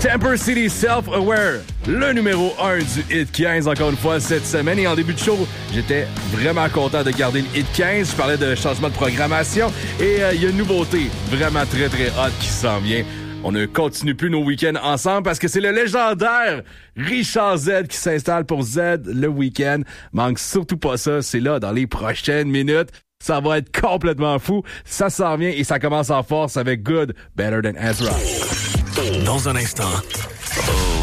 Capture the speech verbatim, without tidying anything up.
Temper City Self-Aware, le numéro un du Hit quinze, encore une fois, cette semaine. Et en début de show, j'étais vraiment content de garder le Hit quinze. Je parlais de changement de programmation. Et il euh, y a une nouveauté vraiment très, très hot qui s'en vient. On ne continue plus nos week-ends ensemble parce que c'est le légendaire Richard Z qui s'installe pour Z le week-end. Manque surtout pas ça. C'est là, dans les prochaines minutes. Ça va être complètement fou. Ça s'en vient et ça commence en force avec Good, Better Than Ezra. Dans un instant, oh,